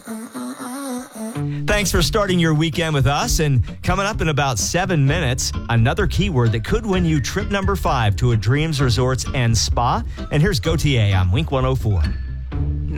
Thanks for starting your weekend with us. And coming up in about 7 minutes, another keyword that could win you trip number 5 to a Dreams Resorts and Spa. And here's GoTA on Wink 104.